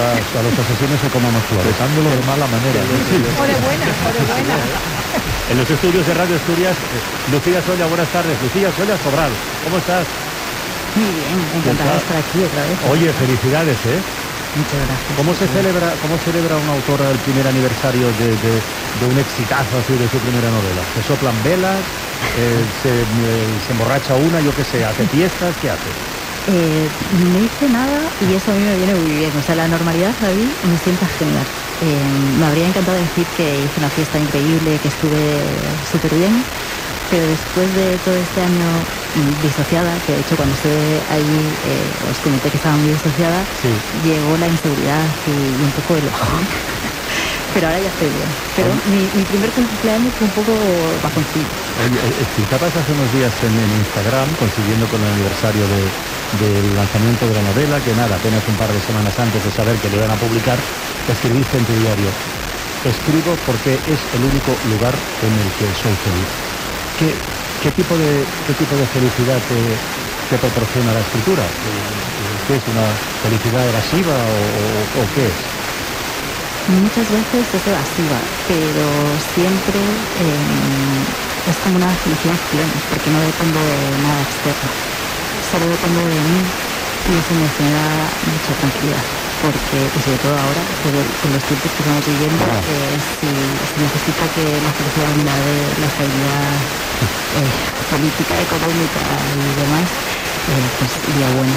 a los asesinos se coman las flores. Besándolo de mala manera. Orebuena. En los estudios de Radio Asturias, Lucía Soria, buenas tardes. Lucía Soria Sobral, ¿cómo estás? Muy bien, encantada de estar aquí otra vez. Oye, felicidades, ¿eh? Muchas gracias. ¿Cómo celebra una autora el primer aniversario de un exitazo así de su primera novela? ¿Se soplan velas? ¿Se emborracha una? Yo qué sé, ¿hace fiestas? ¿Qué hace? No hice nada y eso a mí me viene muy bien. O sea, la normalidad ahí me sienta genial. Me habría encantado decir que hice una fiesta increíble, que estuve súper bien, pero después de todo este año disociada, que de hecho cuando estuve allí os comenté que estaba muy disociada, sí, llegó la inseguridad y un poco el bajón. Pero ahora ya estoy bien. Pero mi primer cumpleaños fue un poco bajoncillo. Oye, estabas hace unos días en Instagram consiguiendo con el aniversario del lanzamiento de la novela, que nada, apenas un par de semanas antes de saber que lo iban a publicar, escribiste en tu diario: escribo porque es el único lugar en el que soy feliz. ¿Qué tipo de felicidad te proporciona la escritura? ¿Qué es una felicidad evasiva o qué es? Muchas veces es evasiva, pero siempre es como una felicidad plena, porque no depende de nada externo, solo depende de mí y eso me genera mucha tranquilidad, porque y sobre todo ahora, con los tiempos que estamos viviendo, si necesita que la felicidad venga de la estabilidad política, económica y demás, pues iría bueno.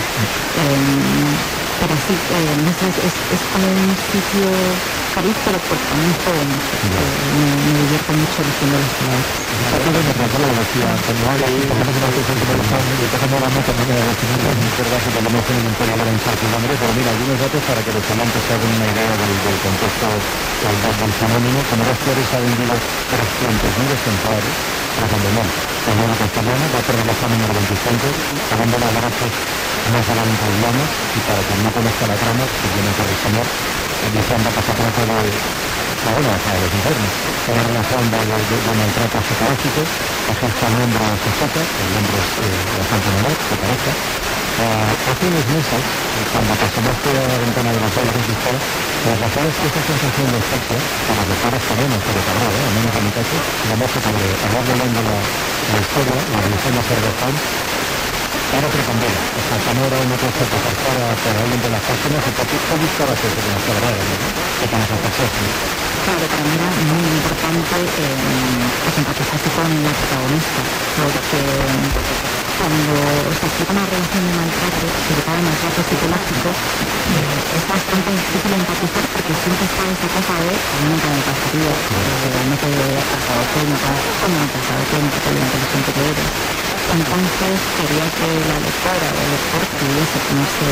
Pero sí, es como un sitio feliz, pero porque también juego mucho. Me divierto mucho leyendo las palabras. Lo decía, cuando habla y por ejemplo una persona que lo y está como la nota manera de definir, es verdad que por lo menos tienen un poco de incertidumbre, pero mira, algunos datos para que los amantes se hagan una idea del contexto del fenómeno. Como las flores ha vendido 300.000 ejemplares, tras abandonar la novela castellana, va a ser la número 25, hablando de abrazos más a la italianos, y para quien no conozca la trama, simplemente reseñar, dice anda pasaporte de la ola a los internos, una relación de maltrato psicológico, ejerce al hombre a Sosota, el hombre es bastante menor, se parece. Hace unos meses, cuando apasionaste a la ventana de la sala de cristal, las razones que esta sensación de sexo, para los padres también, pero cabrón, al menos en mi caso, vamos a hablar leyendo la historia, la religión de Cervezón, era otra candela. O sea, no era una cosa que pasara por alguien de las páginas, y tú buscabas eso, que nos quebrara, ¿no? Que para empatizar. Claro, para mí era muy importante que se empatizase con la protagonista, porque cuando se explica una relación de maltrato, sobre todo maltrato psicológico, es bastante difícil empatizar porque siempre está esa cosa de a mí nunca me pasaría, no te has dado cuenta, ¿cómo no te has dado cuenta de lo inteligente que eres? Entonces quería que la lectora o el lector pudiese ponerse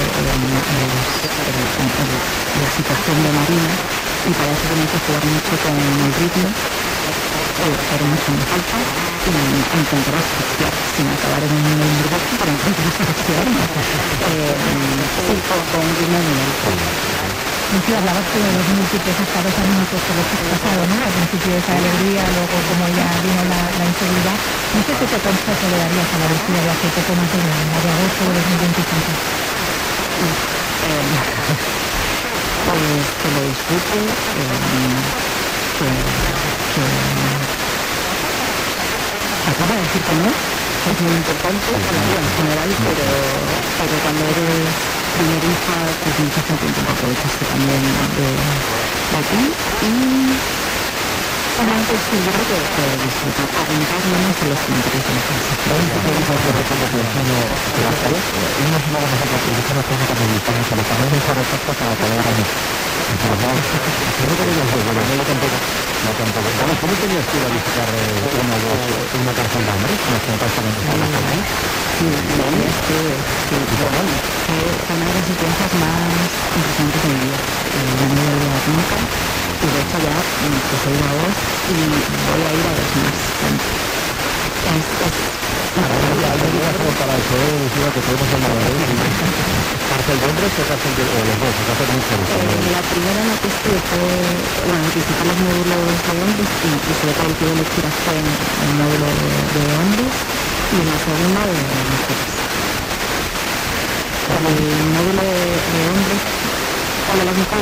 en la situación de Marina, y para eso tenía que jugar mucho con el ritmo, hacer mucho en falta y intentar asfixiar sin acabar en un burbuja, pero intentar asfixiar sí, con un ritmo muy alto. Sí, hablabas tú de los múltiples estados anímicos por los que has pasado, ¿no? Al principio esa alegría, luego como ya vino la inseguridad. No sé qué consejo le darías a la Lucía de hace poco más de un año, de agosto de 2025. Pues que lo disfrute, que acaba de decir que no, es muy importante para la vida en general, pero cuando eres primeriza, pues mucha gente intenta aprovecharse también de ti, y solamente sí, yo creo que disfrutar, aguantar menos de los comentarios de la gente. Una semana más atrás, y esa cosa que me gustan mucho, los camiones de respuesta para poder ganar. Creo que yo tampoco. Bueno, ¿cómo tenías que ir a visitar una cárcel de hambre? ¿Nos contaste cuando estabas ahí? Sí, fue una de las experiencias más impresionantes de mi vida. No me voy a olvidar nunca, y de hecho ya que soy una voz y voy a ir a dos más. Para eso, decía que podemos hablar de cárcel de hombres o cárcel de los dos, cárcel de mujeres. La primera en la que estuve fue, visitar los módulos de hombres, incluso de todo el que de lectura fue en el módulo de hombres, y en la segunda de mujeres. El módulo de hombres, para las mujeres